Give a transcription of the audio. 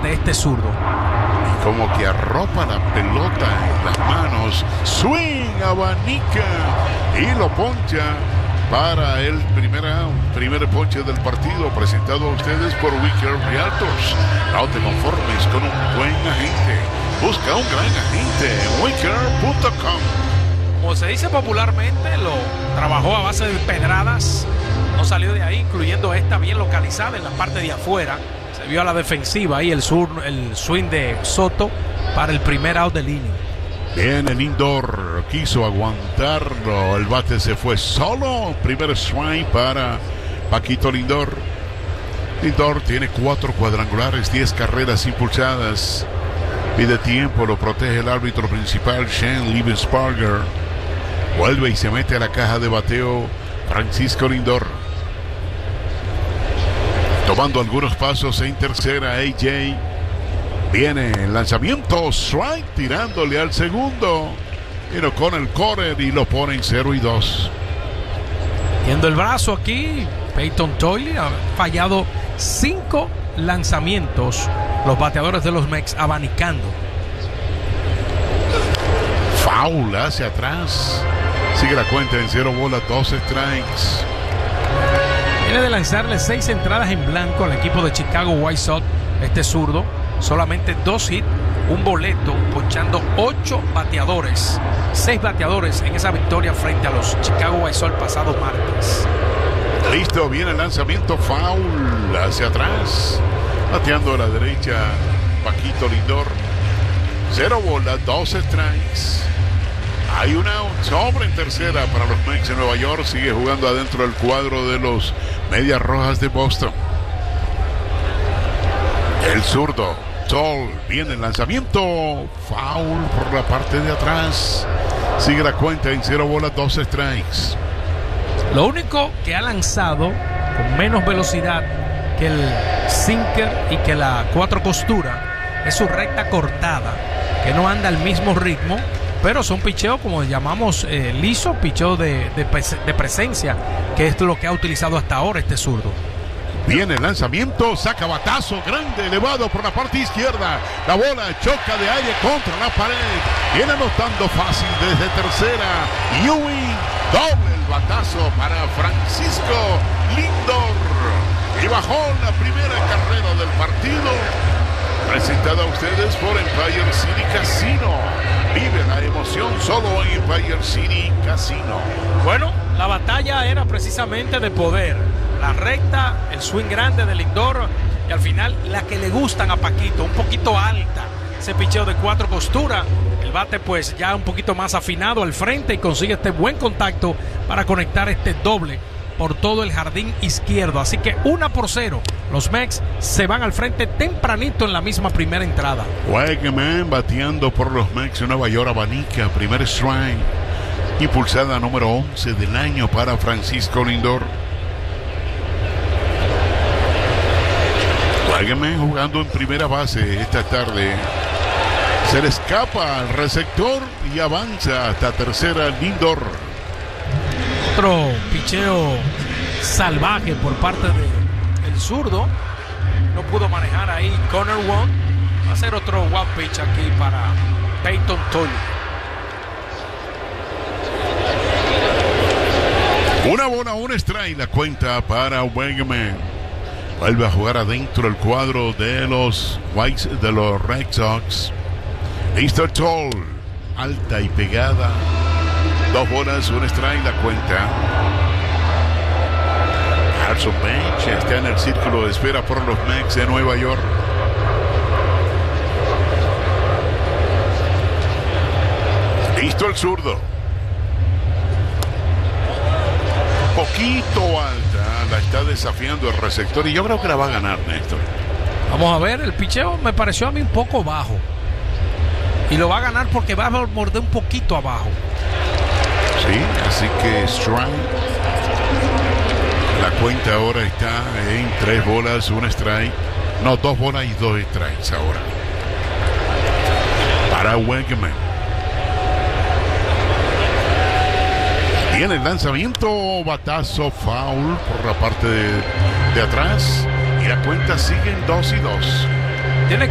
de este zurdo. Y como que arropa la pelota en las manos, swing, abanica y lo poncha para el primer ponche del partido, presentado a ustedes por Wicker Realtors. No te conformes con un buen agente, busca un gran agente en wicker.com. Como se dice popularmente, lo trabajó a base de pedradas, no salió de ahí, incluyendo esta bien localizada en la parte de afuera. Se vio a la defensiva ahí el swing de Soto para el primer out de línea. Bien, el Lindor quiso aguantarlo, el bate se fue solo. Primer strike para Paquito Lindor. Lindor tiene 4 cuadrangulares, 10 carreras impulsadas. Pide tiempo, lo protege el árbitro principal, Shane Liebensparger. Vuelve y se mete a la caja de bateo Francisco Lindor. Tomando algunos pasos en tercera, AJ. Viene el lanzamiento, strike, tirándole al segundo. Pero con el corner y lo pone en 0-2. Viendo el brazo aquí, Peyton Toyle ha fallado 5 lanzamientos. Los bateadores de los Mex abanicando. Foul hacia atrás. Sigue la cuenta en 0 bolas, 2 strikes. Viene de lanzarle 6 entradas en blanco al equipo de Chicago White Sox. Este zurdo, solamente 2 hits, un boleto, ponchando 8 bateadores. 6 bateadores en esa victoria frente a los Chicago White Sox pasado martes. Listo, viene el lanzamiento, foul hacia atrás. Bateando a la derecha, Paquito Lindor. 0 bolas, 2 strikes. Hay un out, sobre en tercera para los Mets de Nueva York. Sigue jugando adentro del cuadro de los Medias Rojas de Boston. El zurdo, Toll, viene el lanzamiento. Foul por la parte de atrás. Sigue la cuenta en 0 bolas, 2 strikes. Lo único que ha lanzado con menos velocidad que el sinker y que la 4 costura es su recta cortada, que no anda al mismo ritmo, pero son picheos como llamamos liso, picheo de presencia, que es lo que ha utilizado hasta ahora este zurdo. Viene el lanzamiento, saca batazo grande, elevado por la parte izquierda. La bola choca de aire contra la pared. Viene anotando fácil desde tercera. Ewing, doble el batazo para Francisco Lindor. Y bajó la primera carrera del partido. Presentada a ustedes por Empire City Casino. Vive la emoción solo en Empire City Casino. Bueno, la batalla era precisamente de poder. La recta, el swing grande de Lindor y al final la que le gustan a Paquito, un poquito alta. Ese picheo de 4 costuras. El bate pues ya un poquito más afinado al frente y consigue este buen contacto para conectar este doble por todo el jardín izquierdo. Así que 1-0. Los Mets se van al frente tempranito en la misma primera entrada. Wegman bateando por los Mets de Nueva York, abanica, primer strike. Impulsada número 11 del año para Francisco Lindor. Wegman jugando en primera base esta tarde. Se le escapa al receptor y avanza hasta tercera Lindor. Otro picheo salvaje por parte del zurdo. No pudo manejar ahí Connor Wong. Va a ser otro wild pitch aquí para Peyton Tolle. Una bola, un strike la cuenta para Wegman. Vuelve a jugar adentro el cuadro de los Red Sox. Listo Toll. Alta y pegada. 2 bolas, un strike la cuenta. Carson Bench está en el círculo de espera por los Mets de Nueva York. Listo el zurdo. Poquito alta, la está desafiando el receptor y yo creo que la va a ganar, Néstor. Vamos a ver, el picheo me pareció a mí un poco bajo. Y lo va a ganar porque va a morder un poquito abajo. Sí, así que strike. La cuenta ahora está en 3 bolas, un strike. No, 2 bolas y 2 strikes ahora. Para Wegman. Viene el lanzamiento, batazo, foul por la parte de atrás. Y la cuenta sigue en 2-2.